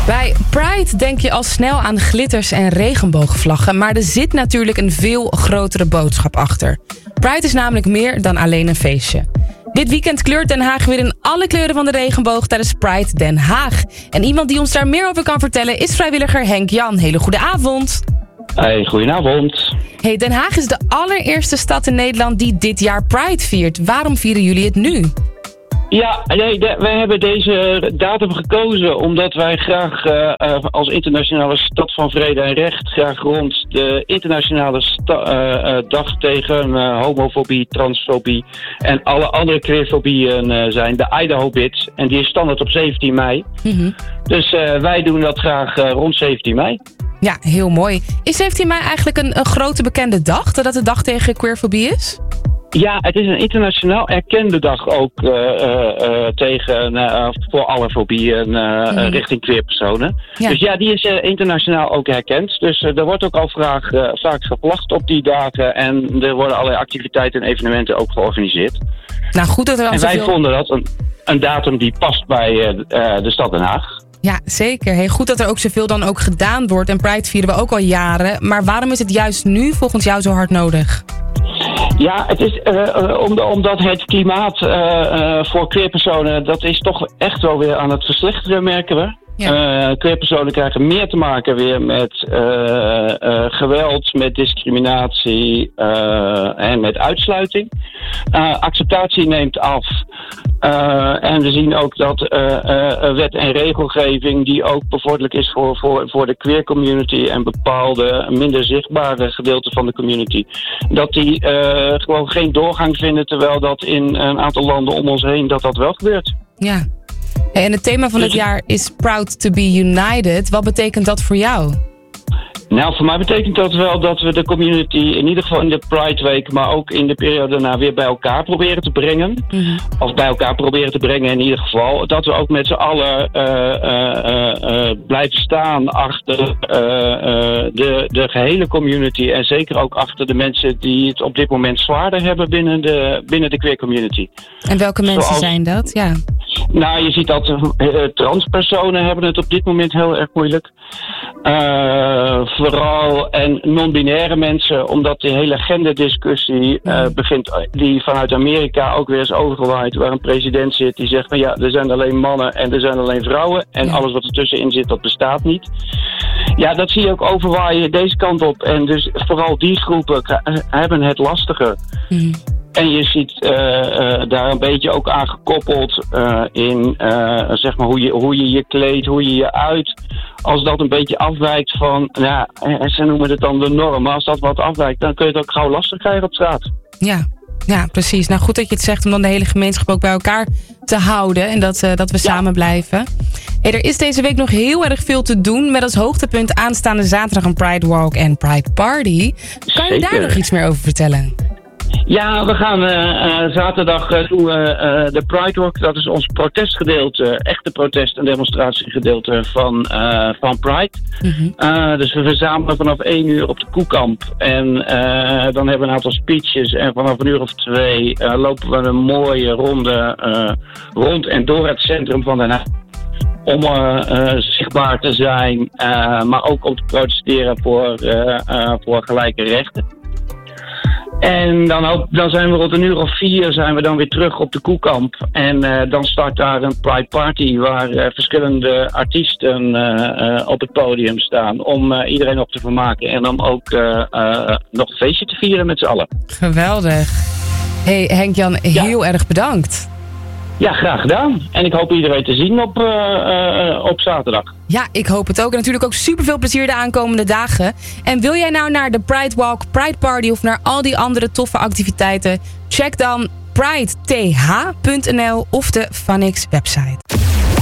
Bij Pride denk je al snel aan glitters en regenboogvlaggen, maar er zit natuurlijk een veel grotere boodschap achter. Pride is namelijk meer dan alleen een feestje. Dit weekend kleurt Den Haag weer in alle kleuren van de regenboog tijdens Pride Den Haag. En iemand die ons daar meer over kan vertellen is vrijwilliger Henk Jan. Hele goede avond. Hey, goedenavond. Hey, Den Haag is de allereerste stad in Nederland die dit jaar Pride viert. Waarom vieren jullie het nu? Ja, nee, wij hebben deze datum gekozen omdat wij graag als internationale stad van vrede en recht graag rond de internationale dag tegen homofobie, transfobie en alle andere queerfobieën zijn, de Idaho Bits. En die is standaard op 17 mei. Mm-hmm. Dus wij doen dat graag rond 17 mei. Ja, heel mooi. Is 17 mei eigenlijk een grote bekende dag, dat het de dag tegen queerfobie is? Ja, het is een internationaal erkende dag ook voor alle fobieën richting queerpersonen. Ja. Dus ja, die is internationaal ook herkend. Dus er wordt ook al vaak gevlagd op die dagen. En er worden allerlei activiteiten en evenementen ook georganiseerd. Nou, goed dat er al en wij vonden dat een datum die past bij de stad Den Haag. Ja, zeker. Hey, goed dat er ook zoveel dan ook gedaan wordt. En Pride vieren we ook al jaren. Maar waarom is het juist nu volgens jou zo hard nodig? Ja, het is omdat het klimaat voor queerpersonen, dat is toch echt wel weer aan het verslechteren, merken we. Ja. Queerpersonen krijgen meer te maken weer met geweld, met discriminatie en met uitsluiting. Acceptatie neemt af. En we zien ook dat wet en regelgeving die ook bevorderlijk is voor de queer community en bepaalde minder zichtbare gedeelten van de community, dat die gewoon geen doorgang vinden, terwijl dat in een aantal landen om ons heen dat wel gebeurt. Ja. Hey, en het thema van het jaar is Proud to be United. Wat betekent dat voor jou? Nou, voor mij betekent dat wel dat we de community in ieder geval in de Pride Week, maar ook in de periode daarna weer bij elkaar proberen te brengen. Mm-hmm. Of bij elkaar proberen te brengen in ieder geval. Dat we ook met z'n allen blijven staan achter de gehele community. En zeker ook achter de mensen die het op dit moment zwaarder hebben binnen de queer community. En welke mensen zijn dat? Ja. Nou, je ziet dat transpersonen hebben het op dit moment heel erg moeilijk. Vooral en non-binaire mensen, omdat die hele genderdiscussie begint, die vanuit Amerika ook weer is overgewaaid, waar een president zit die zegt van ja, er zijn alleen mannen en er zijn alleen vrouwen en alles wat ertussenin zit, dat bestaat niet. Ja, dat zie je ook overwaaien deze kant op. En dus vooral die groepen hebben het lastiger. Mm. En je ziet daar een beetje ook aan gekoppeld in zeg maar hoe je je kleedt, hoe je je uit. Als dat een beetje afwijkt van, ja, ze noemen het dan de norm. Maar als dat wat afwijkt, dan kun je het ook gauw lastig krijgen op straat. Ja, precies. Nou, goed dat je het zegt om dan de hele gemeenschap ook bij elkaar te houden. En dat we samen blijven. Hey, er is deze week nog heel erg veel te doen. Met als hoogtepunt aanstaande zaterdag een Pride Walk en Pride Party. Kan je daar nog iets meer over vertellen? Ja, we gaan zaterdag doen we de Pride Walk. Dat is ons protestgedeelte, echte protest- en demonstratiegedeelte van Pride. Mm-hmm. Dus we verzamelen vanaf 1 uur op de Koekamp. En dan hebben we een aantal speeches. En vanaf 1 uur of 2 lopen we een mooie ronde rond en door het centrum van Den Haag. Om zichtbaar te zijn, maar ook om te protesteren voor gelijke rechten. En dan zijn we rond 1 uur of 4 zijn we dan weer terug op de Koekamp. En dan start daar een Pride Party waar verschillende artiesten op het podium staan. Om iedereen op te vermaken en om ook nog een feestje te vieren met z'n allen. Geweldig. Hey Henk-Jan, heel erg bedankt. Ja, graag gedaan. En ik hoop iedereen te zien op zaterdag. Ja, ik hoop het ook. En natuurlijk ook super veel plezier de aankomende dagen. En wil jij nou naar de Pride Walk, Pride Party of naar al die andere toffe activiteiten? Check dan prideth.nl of de Vanix website.